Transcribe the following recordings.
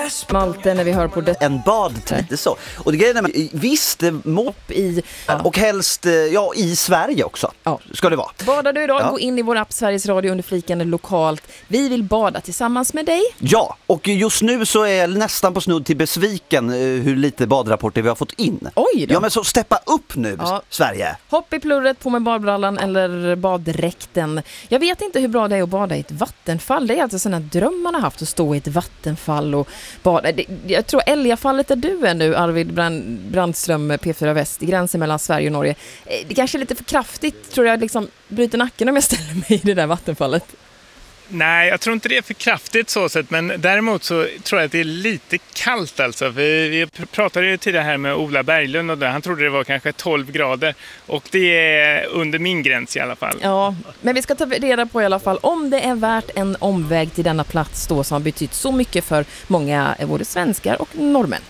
Malte när vi hör på det. En badtid så. Och det grejen är med, visst mopp I, och helst i Sverige också. Ja. Ska det vara. Badar du idag? Ja. Gå in i vår app Sveriges Radio under fliken lokalt. Vi vill bada tillsammans med dig. Ja, och just nu så är jag nästan på snudd till besviken hur lite badrapporter vi har fått in. Oj då. Ja, men så steppa upp nu, Ja. Sverige. Hopp i plurret, på med badbrallan eller baddräkten. Jag vet inte hur bra det är att bada i ett vattenfall. Det är alltså sådana drömmar man har haft att stå i ett vattenfall och bada. Jag tror Älgafallet där du är nu, Arvid Brandström, P4 Väst, i gränsen mellan Sverige och Norge. Det kanske är lite för kraftigt, tror jag, liksom bryter nacken om jag ställer mig i det där vattenfallet. Nej, jag tror inte det är för kraftigt så sett, men däremot så tror jag att det är lite kallt alltså. Vi pratade ju tidigare här med Ola Berglund och han trodde det var kanske 12 grader och det är under min gräns i alla fall. Ja, men vi ska ta reda på i alla fall om det är värt en omväg till denna plats då som har betytt så mycket för många både svenskar och norrmän.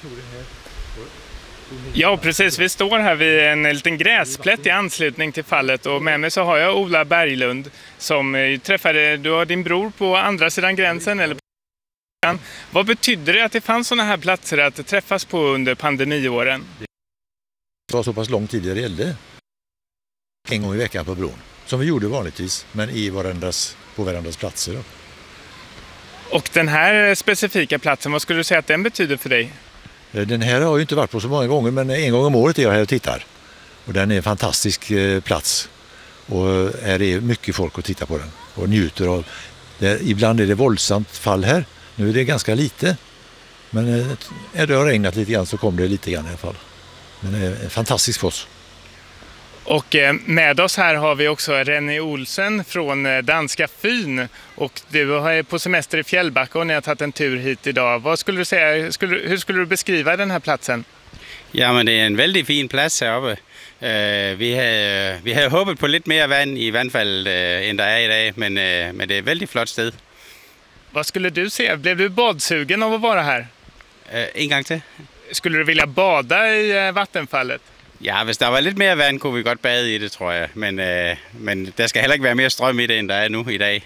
Ja, precis. Vi står här vid en liten gräsplätt i anslutning till fallet och med mig så har jag Ola Berglund som träffade, du har din bror på andra sidan gränsen eller på. Vad betyder det att det fanns sådana här platser att träffas på under pandemiåren? Det var så pass lång tid det gällde. En gång i veckan på bron. Som vi gjorde vanligtvis, men på varandras platser då. Och den här specifika platsen, vad skulle du säga att den betyder för dig? Den här har jag ju inte varit på så många gånger, men en gång om året är jag här och tittar. Och den är en fantastisk plats. Och här är mycket folk att titta på den och njuter av. Ibland är det våldsamt fall här. Nu är det ganska lite. Men det har regnat lite grann så kommer det lite grann i alla fall. Men det är en fantastisk foss. Och med oss här har vi också Rennie Olsen från danska Fyn. Och du är på semester i Fjällbacka och ni har tagit en tur hit idag. Vad skulle du säga, hur skulle du beskriva den här platsen? Ja, men det är en väldigt fin plats här uppe. Vi har hoppet på lite mer vand i vandfallet än det är idag, men det är ett väldigt flott sted. Vad skulle du säga? Blev du badsugen av att vara här? En gång till. Skulle du vilja bada i vattenfallet? Ja, hvis der var lidt mere vand, kunne vi godt bade i det, tror jeg. Men der skal heller ikke være mere strøm i det, end der er nu i dag.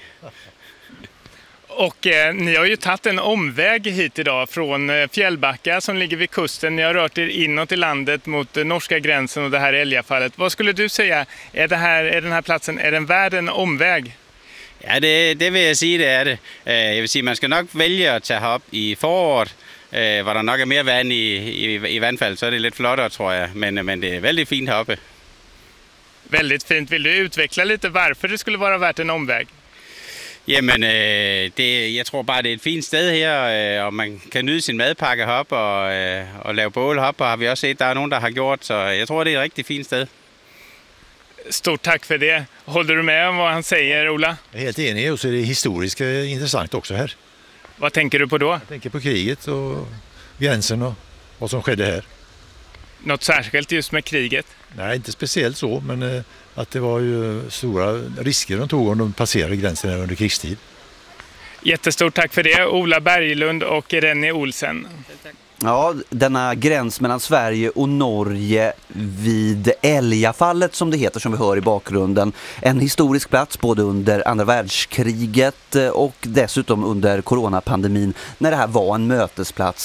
Och ni har ju tagit en omväg hit idag från Fjällbacka som ligger vid kusten. Ni har rört er inåt i landet mot norska gränsen och det här Älgafallet. Vad skulle du säga? Är den här platsen, är den värd en omväg? Ja, det vil jeg sige, det er det. Jeg vil sige, man skal nok vælge at tage op i foråret, hvor der nok er mere vand i vandfald, så er det lidt flottere, tror jeg. Men det er väldigt fint heroppe. Väldigt fint. Vill du utveckla lite varför det skulle vara värt en omväg? Jamen, jeg tror bare, det er et fint sted her, og man kan nyde sin madpakke heroppe og lave bål heroppe, og har vi også set, der er nogen, der har gjort, så jeg tror, det er et rigtig fint sted. Stort tack för det. Håller du med om vad han säger, Ola? Jag är helt enig, och så är det historiskt intressant också här. Vad tänker du på då? Jag tänker på kriget och gränsen och vad som skedde här. Något särskilt just med kriget? Nej, inte speciellt så, men att det var ju stora risker de tog om de passerade gränsen under krigstid. Jättestort tack för det, Ola Berglund och Rennie Olsen. Ja, denna gräns mellan Sverige och Norge vid Älgafallet som det heter, som vi hör i bakgrunden. En historisk plats både under andra världskriget och dessutom under coronapandemin när det här var en mötesplats